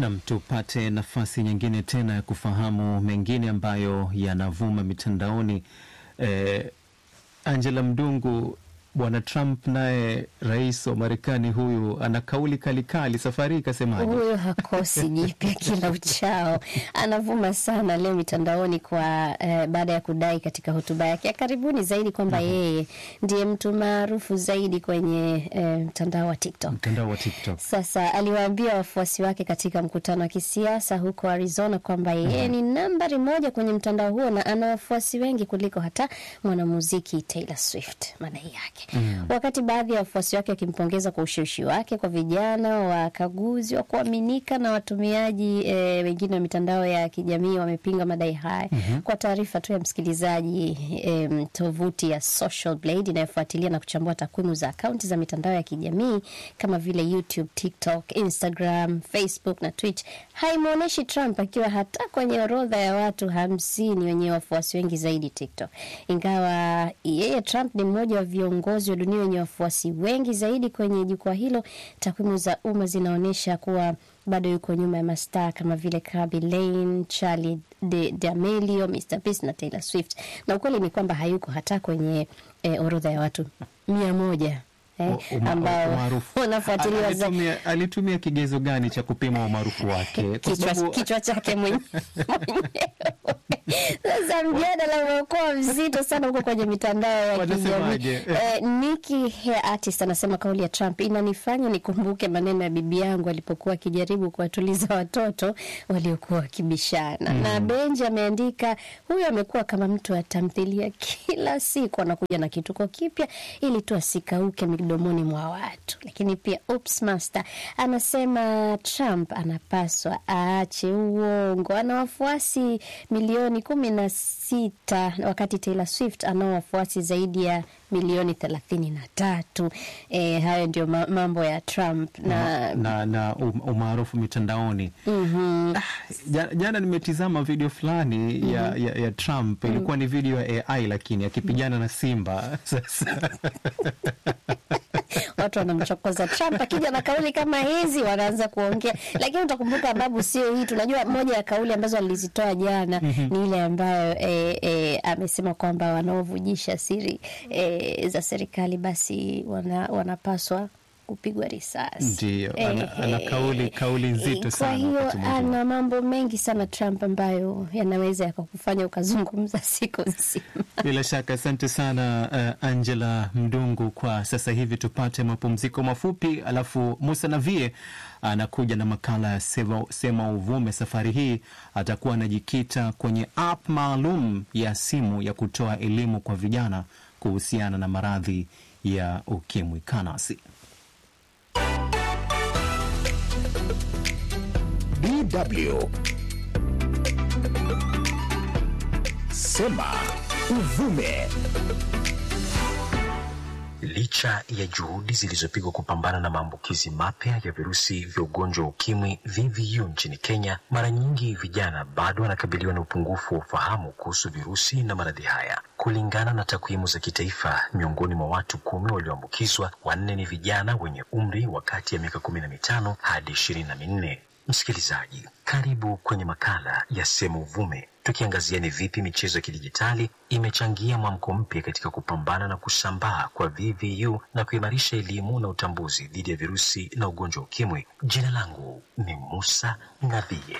Na tupate nafasi nyingine tena ya kufahamu mengine ambayo yanavuma mitandaoni. Angela Mdungu, Bwana Trump naye rais wa Marekani huyu ana kauli kali, safari ikasemaje? Huyu hakosi jipya kila uchao. Anavuma sana leo mitandaoni kwa baada ya kudai katika hotuba yake ya karibuni zaidi kwamba yeye ndiye mtu maarufu zaidi kwenye mtandao wa TikTok. Sasa aliwaambia wafuasi wake katika mkutano wa kisiasa huko Arizona kwamba yeye ni nambari 1 kwenye mtandao huo na ana wafuasi wengi kuliko hata mwanamuziki Taylor Swift, madai yake. Wakati baadhi ya wafuasi wake wakimpongeza kwa ushawishi wake kwa vijana, wakaguzi wa kuaminika na watumiaji wengine wa mitandao ya kijamii wamepinga madai haya. Kwa taarifa tu ya msikilizaji, tovuti ya Social Blade inayofuatilia na kuchambua takwimu za akaunti za mitandao ya kijamii kama vile YouTube, TikTok, Instagram, Facebook na Twitch haimuoneshi Trump akiwa hata kwenye orodha ya watu 50 wenye wafuasi wengi zaidi TikTok. Ingawa yeye Trump ni mmoja wa viongozi wa dunia wenye wafuasi wengi zaidi kwenye jukwaa hilo, takwimu za umma zinaonyesha kuwa bado yuko nyuma ya mastaa kama vile Khaby Lame, Charli D'Amelio, Mr. Beast na Taylor Swift. Na ukweli ni kwamba hayuko hata kwenye orodha ya watu 100 ambao wanafuatiliwa zaidi. Alitumia kigezo gani cha kupima umaarufu wake? Kichwa chake mwenyewe. Sasa mjadala umekuwa mzito sana huko kwenye mitandao ya kijamii. Nikki Hair Artist anasema kauli ya Trump inanifanya nikumbuke maneno ya bibi yangu alipokuwa akijaribu kuwatuliza watoto waliokuwa wakibishana. Na Benji ameandika, huyu amekuwa kama mtu wa tamthilia, kila siku anakuja na kituko kipya ili tu asikauke midomoni mwa watu. Lakini pia Oops Master anasema Trump anapaswa aache uongo, ana wafuasi milioni 16 wakati Taylor Swift ana wafuasi zaidi ya milioni 33. Hayo ndio mambo ya Trump na umaarufu mitandaoni. Jana nimetizama video fulani ya Trump, ilikuwa ni video ya AI lakini akipigana na simba. Sasa watu wanamchokoza Trump, akija na kauli kama hizi wanaanza kuongea. Lakini utakumbuka babu, sio hii, tunajua moja ya kauli ambazo alizitoa jana ni ile ambayo amesema kwamba wanaovujisha siri za serikali basi wanapaswa kupigwa risasi. Ndio, ana kauli nzito sana. Kwa hiyo ana mambo mengi sana Trump ambayo yanaweza yakakufanya ukazungumza siku nzima. Bila shaka, asante sana Angela Mdungu. Kwa sasa hivi tupate mapumziko mafupi, alafu Musa Navie anakuja na makala ya Sema Uvume. Safari hii atakuwa anajikita kwenye app maalum ya simu ya kutoa elimu kwa vijana kuhusiana na maradhi ya ukimwi. Kanasi DW Sema Uvume. Licha ya juhudi zilizopigwa kupambana na maambukizi mapya ya virusi vya ugonjwa wa ukimwi VVU nchini Kenya, mara nyingi vijana bado wanakabiliwa na upungufu wa ufahamu kuhusu virusi na maradhi haya. Kulingana na takwimu za kitaifa, miongoni mwa watu 10 walioambukizwa, 4 ni vijana wenye umri wa kati ya miaka 15 hadi 24. Msikilizaji, karibu kwenye makala ya Sema Uvume, tukiangazia ni vipi michezo ya kidijitali imechangia mwamko mpya katika kupambana na kusambaa kwa VVU na kuimarisha elimu na utambuzi dhidi ya virusi na ugonjwa wa ukimwi. Jina langu ni Musa Navie.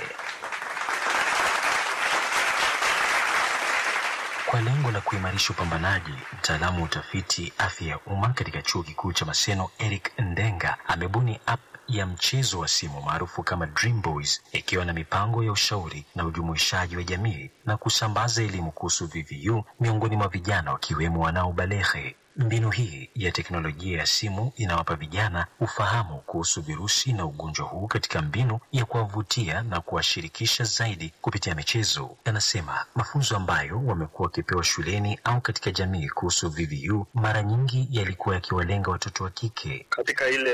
Kwa lengo la kuimarisha upambanaji, mtaalamu wa utafiti afya ya umma katika chuo kikuu cha Maseno Eric Ndenga amebuni app ya mchezo wa simu maarufu kama Dream Boys, ikiwa na mipango ya ushauri na ujumuishaji wa jamii na kusambaza elimu kuhusu VVU miongoni mwa vijana wakiwemo wanaobalehe. Mbinu hii ya teknolojia ya simu inawapa vijana ufahamu kuhusu virusi na ugonjwa huu katika mbinu ya kuwavutia na kuwashirikisha zaidi kupitia michezo. Anasema mafunzo ambayo wamekuwa wakipewa shuleni au katika jamii kuhusu VVU mara nyingi yalikuwa yakiwalenga watoto wa kike. Katika ile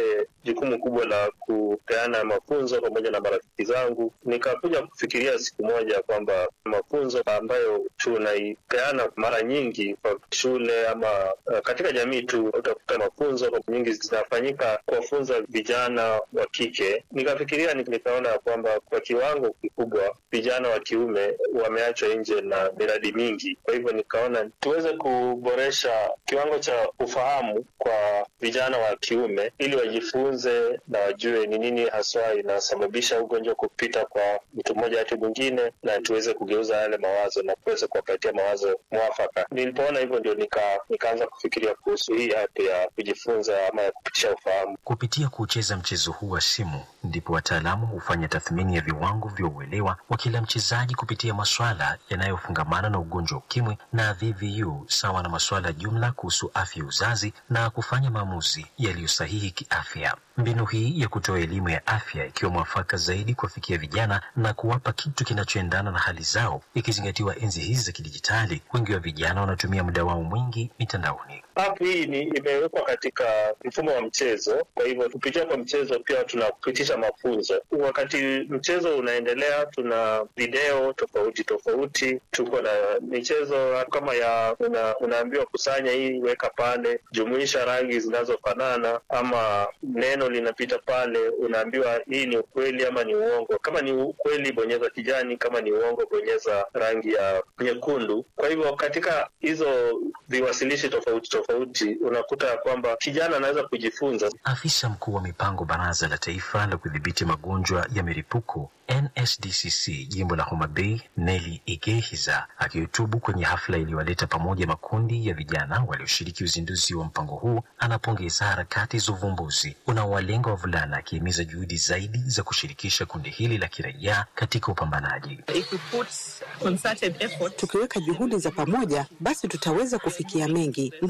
jukumu kubwa la kupeana mafunzo pamoja na marafiki zangu. Nikakuja kufikiria siku moja kwamba mafunzo ambayo tunaipeana mara nyingi kwa shule ama katika jamii tu, utakuta mafunzo nyingi zinafanyika kuwafunza vijana wa kike. Nikafikiria nikaona kwamba kwa kiwango kikubwa vijana wa kiume wameachwa nje na miradi mingi. Kwa hivyo nikaona tuweze kuboresha kiwango cha ufahamu kwa vijana wa kiume ili wajifunze na wajue ni nini haswa inasababisha ugonjwa kupita kwa mtu mmoja hadi mwingine, na tuweze kugeuza yale mawazo na kuweza kuwapatia mawazo mwafaka. Nilipoona hivyo ndio nikaanza kufikiria kuhusu hii hati ya kujifunza ama ya kupitisha ufahamu. Kupitia kucheza mchezo huu wa simu, ndipo wataalamu hufanya tathmini ya viwango vya uelewa wa kila mchezaji kupitia masuala yanayofungamana na ugonjwa wa ukimwi na VVU, sawa na masuala jumla kuhusu afya uzazi, na kufanya maamuzi yaliyo sahihi kiafya. Mbinu hii ya kutoa elimu ya afya ikiwa mwafaka zaidi kuwafikia vijana na kuwapa kitu kinachoendana na hali zao, ikizingatiwa enzi hizi za kidijitali, wengi wa vijana wanatumia muda wao mwingi mitandaoni. App hii imewekwa katika mfumo wa mchezo, kwa hivyo kupitia kwa mchezo pia tunapitisha mafunzo. Wakati mchezo unaendelea, tuna video tofauti, tuko na michezo kama ya unaambiwa kusanya hii, weka pale, jumuisha rangi zinazofanana, ama neno linapita pale, unaambiwa hii ni ukweli ama ni uongo. Kama ni ukweli, bonyeza kijani; kama ni uongo, bonyeza rangi ya nyekundu. Kwa hivyo katika hizo viwasilishi tofauti unakuta kwamba kijana anaweza kujifunza. Afisa mkuu wa mipango Baraza la Taifa la Kudhibiti Magonjwa ya Milipuko NSDCC jimbo la Homa Bay, Nelly Igehiza, akihutubu kwenye hafla iliyowaleta pamoja makundi ya vijana walioshiriki uzinduzi wa mpango huu, anapongeza harakati za uvumbuzi unaowalenga wavulana, akihimiza juhudi zaidi za kushirikisha kundi hili la kiraia katika upambanaji. Tukiweka juhudi za pamoja, basi tutaweza kufikia mengi.